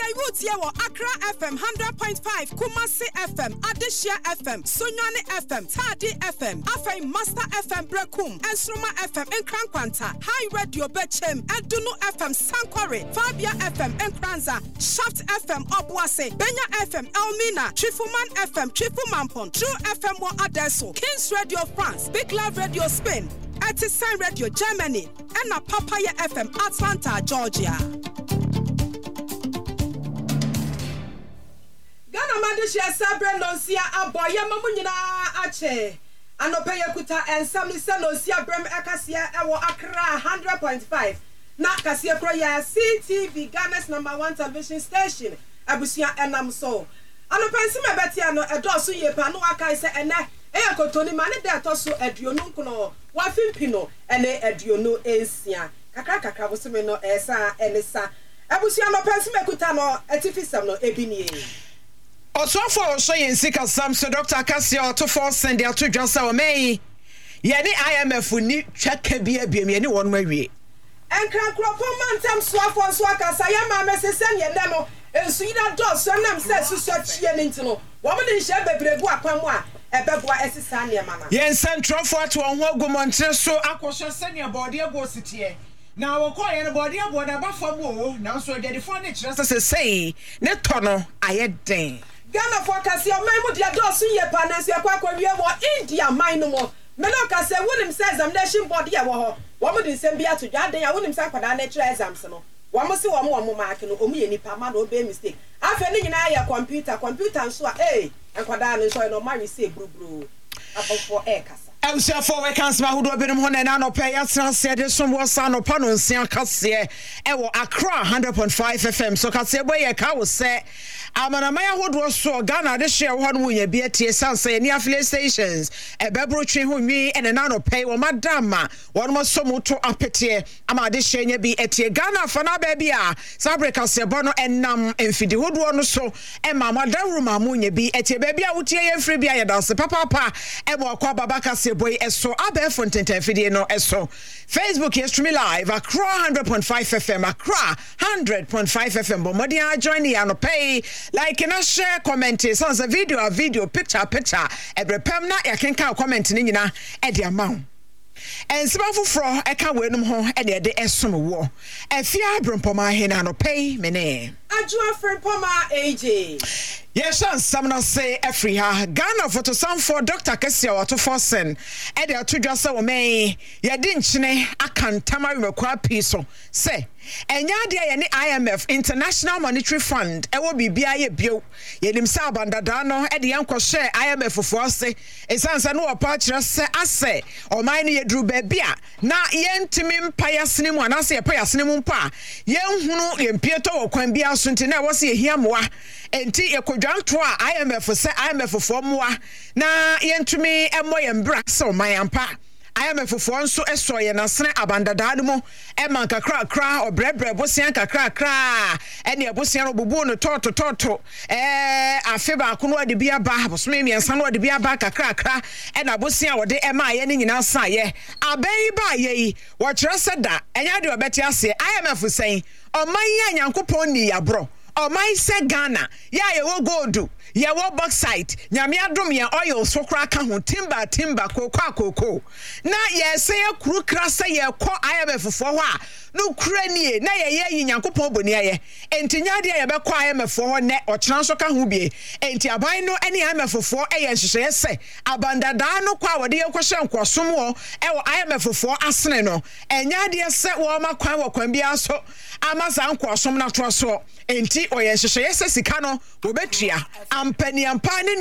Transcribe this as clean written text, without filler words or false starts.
Woodie wo Accra FM 100.5, Kumasi FM, Adeshia FM, Sunyani FM, Tadi FM, Afei Master FM Brekum, Ensroma FM Nkrankwanta, High Radio Bechem, Edunu FM Sankware, Fabia FM Nkranza, Shaft FM Obwase, Benya FM Elmina, Trifuman FM Trifumampon, True FM Wo Adesso, Kings Radio France, Big Love Radio Spain, Artisan Radio Germany, and a Papaya FM Atlanta, Georgia. Ghana Madishia Sabre Nosia Aboya Mamunina Ache. Anopeya Kuta and Samisa Nosia Brem Akasia Ewo Accra 100.5. Na Kasia Kroya CTV Ghana's #1 television station. Abusia Enamso. Anopensima Betiano Edosu Yepa no Akai se ene eya kotoni mane de atoso aduonu nkono wafimpino ene aduonu ensia kakra bosome no esa enesa abusia anopensima kuta no etifisam no ebinie. Osofo so yensika Samson Dr. Akasia to force send their to dwasa o mei ye ni IMF ni twaka bia ye ni won mawie enkran kropo mantam soafo so akasa ya ma mesesen ye no ensu ida do so nam se susu tie ni ntino wo mo de hye bebregu akwan mu a ebeboa esisa ne ma na yen central fort won ho agumontre so akosho senior board ego sitie na wo ko ye no board ego na ba fam o na so de the phone kire say ne to no ayeden Ghana for Cassia, my mother does see a panacea quack India, mine no more. Meloka said, William says, I'm nation body. One would send me to Jardin, I wouldn't say for that nature exams. One must see one more mark and omi any pamado be mistake. I feel in a computer and so, and Quadan is showing on my receipt, blue. About for air cassa. Elsia for we can smell who do been on and no pay us said some was son upon on Sian Cassia, Ewo Accra 100.5 FM. So Cassia boy a cow say, I'm an Amaya who was so Ghana this year one way be at TSL say near affiliate stations, a Bebro tree who me and an anno pay or madama, one more so to appetite. I'm a this year be at Ghana for na baby. Sabre Cassia Bono and Nam and Fidi would one so, and Mamma Daruma Munya be at your baby out here and free be a dance, Papa, and walk Babacas. Boy eso abe fonten fidie no eso Facebook is streaming live Accra 100.5 FM Accra 100.5 FM bomodia join the pay like and share comment so video picture every pem na ya kenka comment ni nyina e de amount and sibafo fro e ka wenum ho e de esom wo afia brompoma he na no pay mene adwa frempoma AJ. Yes, some say every Ghana for to some for Dr. Akasia to forcen. Edia to just so may ya dinchine akan tamari kwa piso. Say, and ya any IMF International Monetary Fund, e will be BIA bio. Yedim Sabanda Dano, Edian share IMF for say, a sans no apache say, I say, or mine ye drew bebia. Na yen timim payasnim one, I say a payasnim pa. Yen huno yen Pieto or Quambia Suntina was here moi. Enti ekwadwan to a IMF say IMF for moa na yentumi emoy embra so mayampa IMF for nso esoye na sene abandadade mo e man kakra obrebre bosian kakra ene bosian obubu no toto afeba ko no ade bia ba bosome miensa no ade bia ba kakra e na bosian wode e ma ye ne nyina sa ye abai ba ye wo kire seda enya de obeti ase IMF say o man ya nyankopon ni yabro o man se Ghana ya ye wo gold ya wo bauxite nyame adom ya oil so kra ka ho timber koko na ye se ye kru kra se ye kɔ IMF fo ho a no kra nie na ye ye nyankopɔn boni aye enti nya de ye be kɔ IMF fo ho ne o kyran so ka ho bie enti aban no ene IMF fo ye nhyehyɛ se abandada no kɔ a wode ye kɔhyɛ nkosom wo e wo IMF fo asene no enya de se wo ma kwan wo kwan bia so ama sa nkosom na to so enti o ye nhyehyɛ se sika no wo betua ampani ampani